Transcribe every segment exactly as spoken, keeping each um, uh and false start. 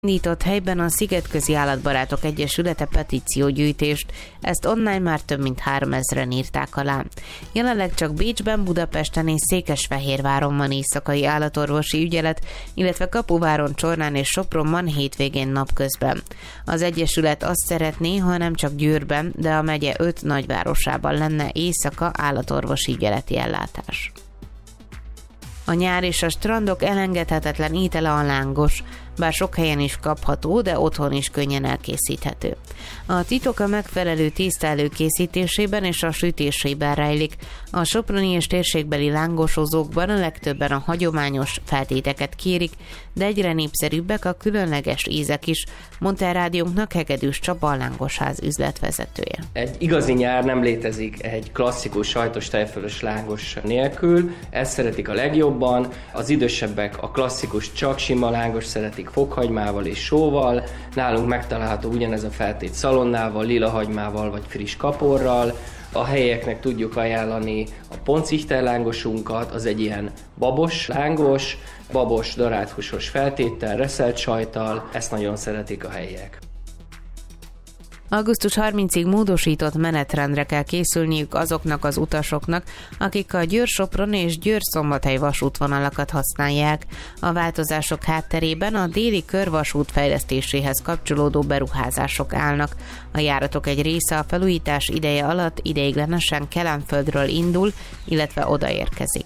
Indított helyben a Szigetközi Állatbarátok Egyesülete petíciógyűjtést, ezt online már több mint háromezren írták alá. Jelenleg csak Bécsben, Budapesten és Székesfehérváron van éjszakai állatorvosi ügyelet, illetve Kapuváron, Csornán és Sopronban hétvégén napközben. Az Egyesület azt szeretné, ha nem csak Győrben, de a megye öt nagyvárosában lenne éjszaka állatorvosi ügyeleti ellátás. A nyár és a strandok elengedhetetlen étele a lángos, bár sok helyen is kapható, de otthon is könnyen elkészíthető. A titok a megfelelő tészta előkészítésében és a sütésében rejlik. A soproni és térségbeli lángosozókban a legtöbben a hagyományos feltéteket kérik, de egyre népszerűbbek a különleges ízek is, mondta a rádiónknak Hegedűs Csaba, a Lángosház üzletvezetője. Egy igazi nyár nem létezik egy klasszikus sajtos tejfölös lángos nélkül, ezt szeretik a legjobban, az idősebbek a klasszikus csak sima lángos szeretik fokhagymával és sóval, nálunk megtalálható ugyanez a feltét szalonnával, lilahagymával vagy friss kaporral. A helyieknek tudjuk ajánlani a poncichter lángosunkat, az egy ilyen babos lángos, babos darált húsos feltéttel, reszelt sajttal, ezt nagyon szeretik a helyiek. augusztus harmincadikáig módosított menetrendre kell készülniük azoknak az utasoknak, akik a Győr-Sopron és Győr-Szombathely vasútvonalakat használják. A változások hátterében a déli körvasút fejlesztéséhez kapcsolódó beruházások állnak. A járatok egy része a felújítás ideje alatt ideiglenesen Kelenföldről indul, illetve odaérkezik.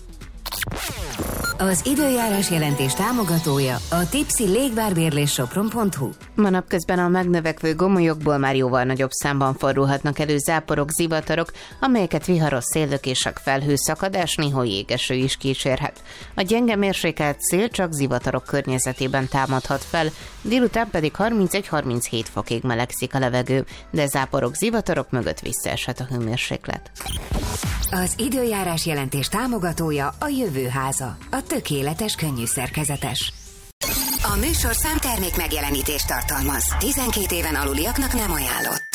Az időjárás jelentés támogatója a tipsy légvárbérlés sopron pont hu. Ma napközben a megnövekvő gomolyokból már jóval nagyobb számban fordulhatnak elő záporok, zivatarok, amelyeket viharos széllökések, felhőszakadás, néhol jégeső is kísérhet. A gyenge mérsékelt szél csak zivatarok környezetében támadhat fel, délután pedig harmincegy-harminchét fokig melegszik a levegő, de záporok, zivatarok mögött visszaeshet a hőmérséklet. Az időjárás jelentés támogatója a Jövőháza, a tökéletes könnyű szerkezetes. A műsorszám termék megjelenítést tartalmaz. tizenkét éven aluliaknak nem ajánlott.